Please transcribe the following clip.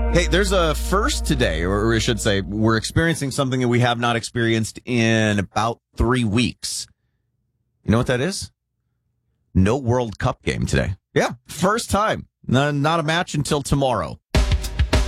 Hey, there's a first today, or I should say, we're experiencing something that we have not experienced in about 3 weeks. You know what that is? No World Cup game today. Yeah, first time. Not a match until tomorrow.